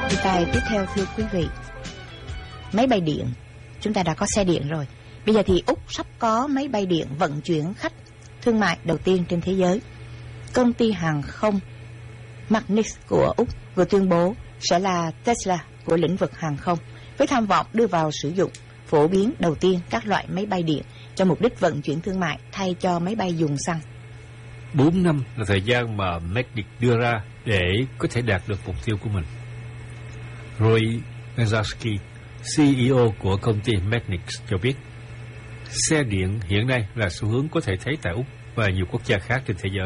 Đề tài tiếp theo thưa quý vị, máy bay điện. Chúng ta đã có xe điện rồi. Bây giờ thì Úc sắp có máy bay điện vận chuyển khách thương mại đầu tiên trên thế giới. Công ty hàng không Magnis của Úc vừa tuyên bố sẽ là Tesla của lĩnh vực hàng không, với tham vọng đưa vào sử dụng phổ biến đầu tiên các loại máy bay điện cho mục đích vận chuyển thương mại thay cho máy bay dùng xăng. 4 năm là thời gian mà Magnis đưa ra để có thể đạt được mục tiêu của mình. Roy Gazowski, CEO của công ty Magnis cho biết, xe điện hiện nay là xu hướng có thể thấy tại Úc và nhiều quốc gia khác trên thế giới.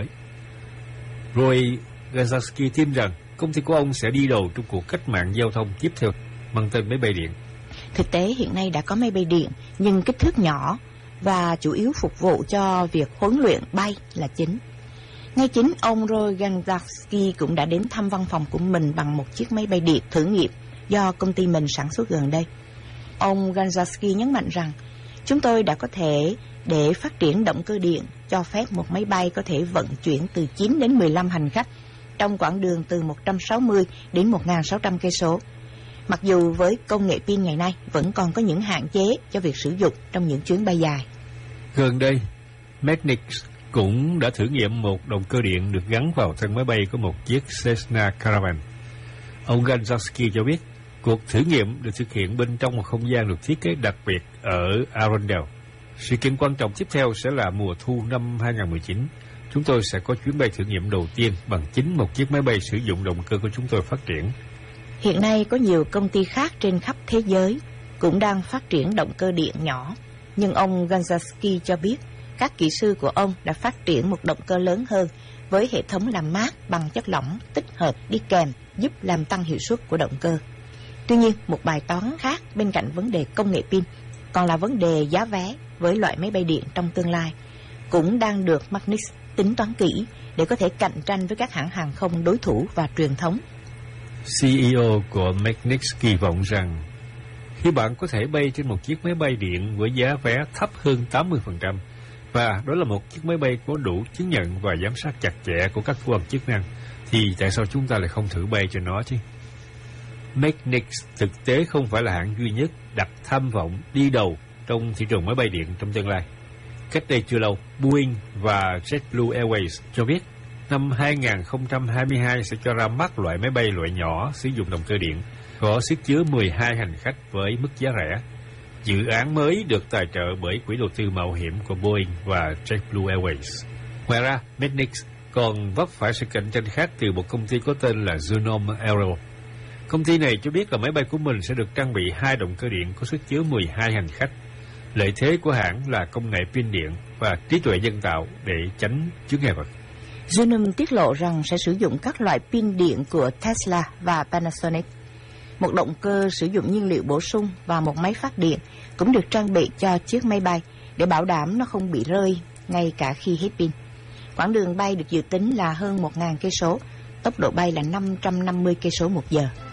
Roy Gazowski tin rằng công ty của ông sẽ đi đầu trong cuộc cách mạng giao thông tiếp theo mang tên máy bay điện. Thực tế hiện nay đã có máy bay điện nhưng kích thước nhỏ và chủ yếu phục vụ cho việc huấn luyện bay là chính. Ngay chính ông Roy Gazowski cũng đã đến thăm văn phòng của mình bằng một chiếc máy bay điện thử nghiệm do công ty mình sản xuất gần đây. Ông Gazowski nhấn mạnh rằng chúng tôi đã có thể để phát triển động cơ điện cho phép một máy bay có thể vận chuyển từ 9 đến 15 hành khách trong quãng đường từ 160 đến 1.600 cây số. Mặc dù với công nghệ pin ngày nay vẫn còn có những hạn chế cho việc sử dụng trong những chuyến bay dài. Gần đây, Magnis cũng đã thử nghiệm một động cơ điện được gắn vào thân máy bay của một chiếc Cessna Caravan. Ông Gazowski cho biết, cuộc thử nghiệm được thực hiện bên trong một không gian được thiết kế đặc biệt ở Arundel. Sự kiện quan trọng tiếp theo sẽ là mùa thu năm 2019. Chúng tôi sẽ có chuyến bay thử nghiệm đầu tiên bằng chính một chiếc máy bay sử dụng động cơ của chúng tôi phát triển. Hiện nay có nhiều công ty khác trên khắp thế giới cũng đang phát triển động cơ điện nhỏ. Nhưng ông Gazowski cho biết các kỹ sư của ông đã phát triển một động cơ lớn hơn với hệ thống làm mát bằng chất lỏng tích hợp đi kèm giúp làm tăng hiệu suất của động cơ. Tuy nhiên, một bài toán khác bên cạnh vấn đề công nghệ pin còn là vấn đề giá vé với loại máy bay điện trong tương lai, cũng đang được Magnis tính toán kỹ để có thể cạnh tranh với các hãng hàng không đối thủ và truyền thống. CEO của Magnis kỳ vọng rằng khi bạn có thể bay trên một chiếc máy bay điện với giá vé thấp hơn 80%, và đó là một chiếc máy bay có đủ chứng nhận và giám sát chặt chẽ của các cơ quan chức năng, thì tại sao chúng ta lại không thử bay cho nó chứ? Magnis thực tế không phải là hãng duy nhất đặt tham vọng đi đầu trong thị trường máy bay điện trong tương lai. Cách đây chưa lâu, Boeing và JetBlue Airways cho biết năm 2022 sẽ cho ra mắt loại máy bay loại nhỏ sử dụng động cơ điện, có sức chứa 12 hành khách với mức giá rẻ. Dự án mới được tài trợ bởi quỹ đầu tư mạo hiểm của Boeing và JetBlue Airways. Ngoài ra, Magnis còn vấp phải sự cạnh tranh khác từ một công ty có tên là Genome Aero. Công ty này cho biết là máy bay của mình sẽ được trang bị 2 động cơ điện có sức chứa 12 hành khách. Lợi thế của hãng là công nghệ pin điện và trí tuệ nhân tạo để tránh chướng ngại vật. Genome tiết lộ rằng sẽ sử dụng các loại pin điện của Tesla và Panasonic. Một động cơ sử dụng nhiên liệu bổ sung và một máy phát điện cũng được trang bị cho chiếc máy bay để bảo đảm nó không bị rơi ngay cả khi hết pin. Quãng đường bay được dự tính là hơn 1.000 cây số, tốc độ bay là 550 cây số một giờ.